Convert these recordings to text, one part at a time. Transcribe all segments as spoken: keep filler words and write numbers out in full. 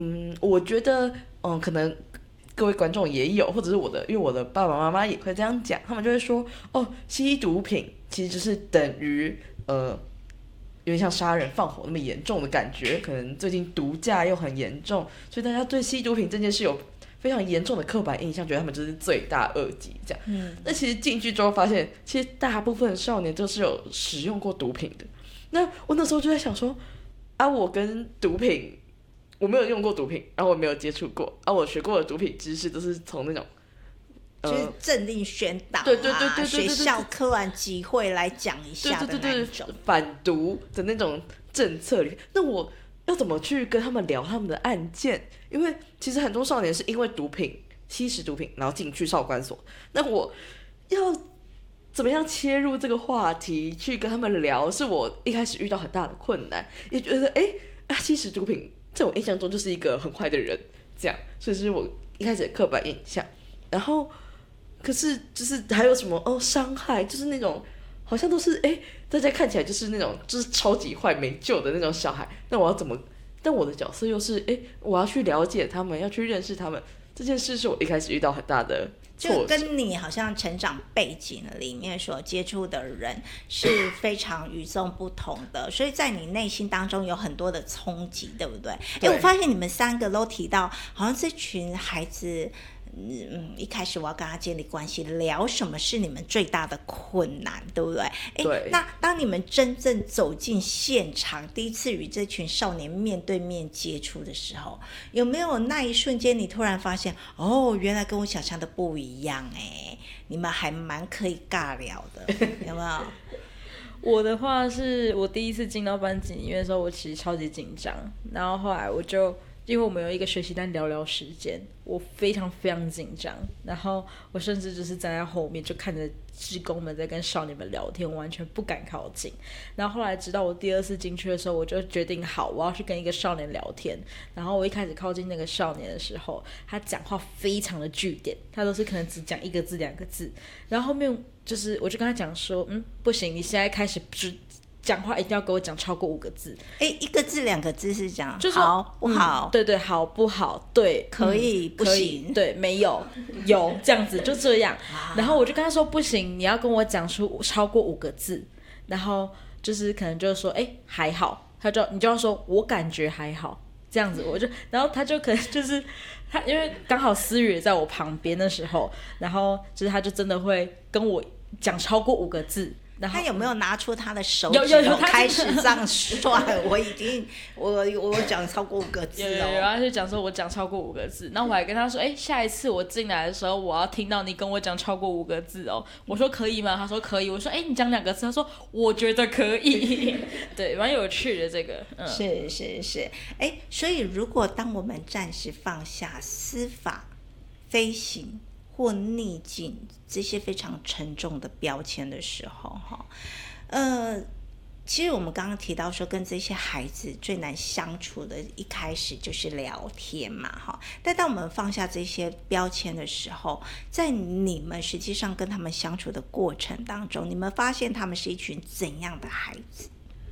嗯，我觉得，嗯，可能各位观众也有，或者是我的，因为我的爸爸妈妈也会这样讲，他们就会说，哦，吸毒品其实就是等于呃，有点像杀人放火那么严重的感觉，可能最近毒驾又很严重，所以大家对吸毒品这件事有非常严重的刻板印象，觉得他们就是罪大恶极这样。嗯，那其实进去之后发现，其实大部分少年都是有使用过毒品的。那我那时候就在想说，啊，我跟毒品我没有用过毒品，然后我没有接触过，啊，我学过的毒品知识都是从那种， 就是呃， 政令宣导啊， 对对对对对对学对校课完集会来讲一对下的对对对那一种。 反毒的那种政策里，那我要怎么去跟他们聊他们的案件？因为其实很多少年是因为毒品吸食毒品，然后进去少管所，那我要怎么样切入这个话题去跟他们聊，是我一开始遇到很大的困难，也觉得哎啊吸食毒品在我印象中就是一个很坏的人，这样，所以这是我一开始的刻板印象。然后，可是就是还有什么哦伤害，就是那种好像都是哎大家看起来就是那种就是超级坏没救的那种小孩，那我要怎么？但我的角色又是哎我要去了解他们，要去认识他们，这件事是我一开始遇到很大的就挫折。 跟你好像成长背景里面所接触的人是非常与众不同的，所以在你内心当中有很多的冲击，对不对？哎，我发现你们三个都提到，好像这群孩子。嗯，一开始我要跟他建立关系，聊什么是你们最大的困难，对不对？ 对。 那当你们真正走进现场，第一次与这群少年面对面接触的时候，有没有那一瞬间，你突然发现，哦，原来跟我想象的不一样哎，你们还蛮可以尬聊的，有没有？ 我的话是我第一次进到班级里面的时候，我其实超级紧张，然后后来我就。因为我们有一个学习单聊聊时间，我非常非常紧张，然后我甚至就是站在后面就看着志工们在跟少年们聊天，我完全不敢靠近。然后后来直到我第二次进去的时候，我就决定好我要去跟一个少年聊天。然后我一开始靠近那个少年的时候，他讲话非常的句点，他都是可能只讲一个字两个字，然后后面就是我就跟他讲说，嗯，不行，你现在开始只讲话一定要给我讲超过五个字。 哎，一个字两个字是讲就是好不好、 嗯？对对，好不好？对， 可以、嗯、不行？ 对，没有有这样子就这样。然后我就跟他说不行，你要跟我讲出超过五个字。然后就是可能就是说，哎，还好。他就你就要说，我感觉还好。这样子，我就，然后他就可能就是他，因为刚好思雨在我旁边的时候，然后就是他就真的会跟我讲超过五个字。 他有没有拿出他的手指头开始这样算？我已经我我讲超过五个字哦。 有有有，他就讲说我讲超过五个字，那我还跟他说，哎、欸，下一次我进来的时候，我要听到你跟我讲超过五个字哦。我说可以吗？他说可以。我说，哎、欸，你讲两个字。他说我觉得可以。对，蛮有趣的这个。嗯， 是是是，哎、欸，所以如果当我们暂时放下司法、飞行或逆境这些非常沉重的标签的时候，哈，呃，其实我们刚刚提到说，跟这些孩子最难相处的，一开始就是聊天嘛，哈。但当我们放下这些标签的时候，在你们实际上跟他们相处的过程当中，你们发现他们是一群怎样的孩子？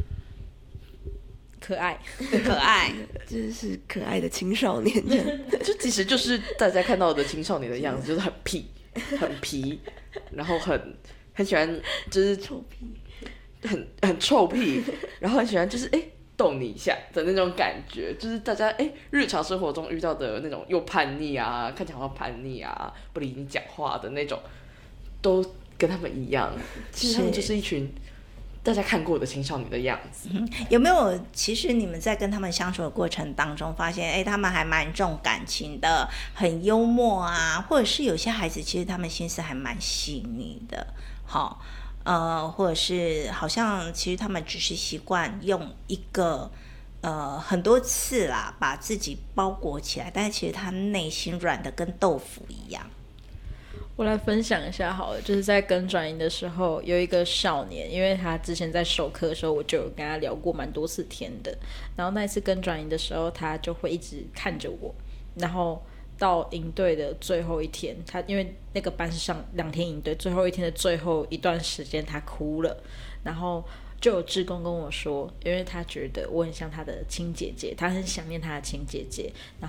可爱， 可爱， 就是可爱的青少年， 就其实就是大家看到的青少年的样子，就是很屁，很皮，然后很很喜欢就是臭屁， 很很臭屁，然后很喜欢就是哎逗你一下的那种感觉，就是大家哎日常生活中遇到的那种又叛逆啊，看起来好像叛逆啊，不理你讲话的那种，都跟他们一样，其实他们就是一群。大家看过的青少年的样子、 嗯、有没有其实你们在跟他们相处的过程当中发现哎，他们还蛮重感情的，很幽默啊，或者是有些孩子其实他们心思还蛮细腻的，好，呃，或者是好像其实他们只是习惯用一个呃很多次啦把自己包裹起来，但是其实他内心软的跟豆腐一样。 我来分享一下好了，就是在跟转营的时候，有一个少年，因为他之前在授课的时候，我就有跟他聊过蛮多次天的。然后那一次跟转营的时候，他就会一直看着我。然后到营队的最后一天，他因为那个班是上两天营队，最后一天的最后一段时间，他哭了。然后就有志工跟我说，因为他觉得我很像他的亲姐姐，他很想念他的亲姐姐，然